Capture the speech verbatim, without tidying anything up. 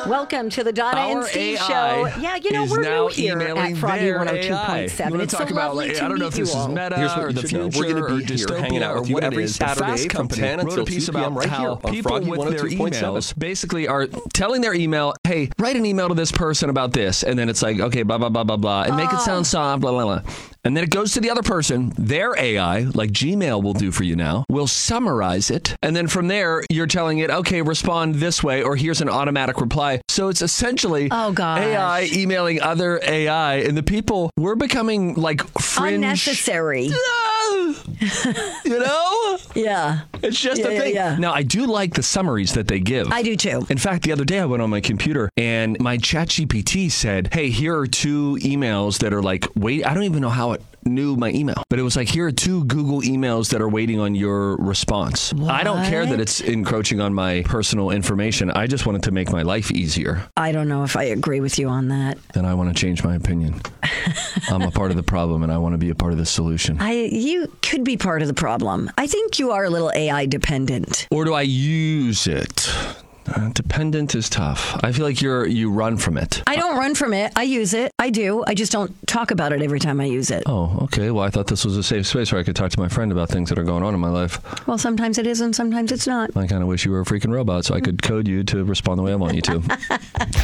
Welcome to the Donna Our and Steve A I show. Yeah, you know, is we're now new here emailing at Froggy their one oh two point seven. You want It's to so talk about, lovely like, to I don't know meet if this you is all. meta Here's what or you the should know. future We're going to or be here hanging dystopia out or with you what every it is. The Saturday Fast from Company ten wrote until a piece two p.m. about right here how on people Froggy with their one oh two point seven. emails basically are telling their email, hey, write an email to this person about this. And then it's like, okay, blah, blah, blah, blah, blah. And make it sound soft, blah, blah, blah. And then it goes to the other person. Their A I, like Gmail will do for you now, will summarize it. And then from there, you're telling it, okay, respond this way, or here's an automatic reply. So it's essentially Oh, gosh. A I emailing other A I. And the people, we're becoming like fringe. Unnecessary. You know? Yeah. It's just Yeah, a yeah, thing. yeah. Now, I do like the summaries that they give. I do too. In fact, the other day I went on my computer and my ChatGPT said, hey, here are two emails that are like, wait, I don't even know how it knew my email, but it was like, here are two Google emails that are waiting on your response. I don't care that What? it's encroaching on my personal information. I just wanted to make my life easier. I don't know if I agree with you on that. Then I want to change my opinion. I'm a part of the problem and I want to be a part of the solution. I you could be part of the problem. I think you are a little A I dependent. Or do I use it? Uh, dependent is tough. I feel like you're you run from it. I don't run from it. I use it. I do. I just don't talk about it every time I use it. Oh, okay. Well, I thought this was a safe space where I could talk to my friend about things that are going on in my life. Well, sometimes it is and sometimes it's not. I kind of wish you were a freaking robot so I could code you to respond the way I want you to.